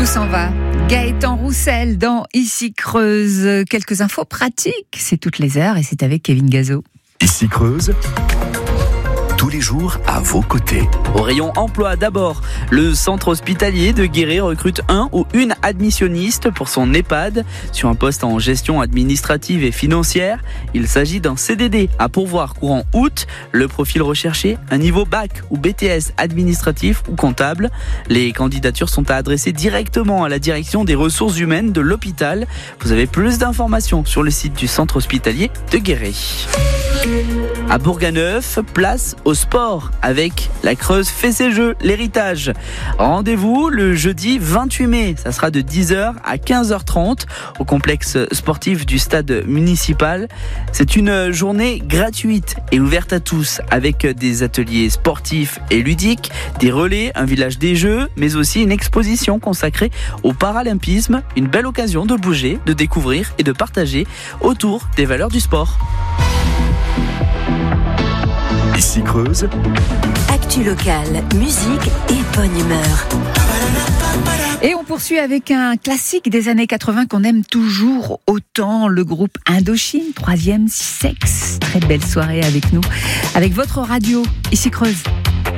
s'en va. Gaëtan Roussel dans Ici Creuse. Quelques infos pratiques, c'est toutes les heures et c'est avec Kevin Gazo. Ici Creuse, tous les jours à vos côtés. Au rayon emploi d'abord, le centre hospitalier de Guéret recrute un ou une admissionniste pour son EHPAD sur un poste en gestion administrative et financière. Il s'agit d'un CDD à pourvoir courant août. Le profil recherché, un niveau bac ou BTS administratif ou comptable. Les candidatures sont à adresser directement à la direction des ressources humaines de l'hôpital. Vous avez plus d'informations sur le site du centre hospitalier de Guéret. À Bourganeuf, place au sport avec la Creuse fait ses jeux, l'héritage. Rendez-vous le jeudi 28 mai, ça sera de 10h à 15h30 au complexe sportif du stade municipal. C'est une journée gratuite et ouverte à tous avec des ateliers sportifs et ludiques, des relais, un village des jeux, mais aussi une exposition consacrée au paralympisme. Une belle occasion de bouger, de découvrir et de partager autour des valeurs du sport. Ici Creuse, actu locale, musique et bonne humeur. Et on poursuit avec un classique des années 80 qu'on aime toujours autant, le groupe Indochine, 3e sexe. Très belle soirée avec nous, avec votre radio, Ici Creuse.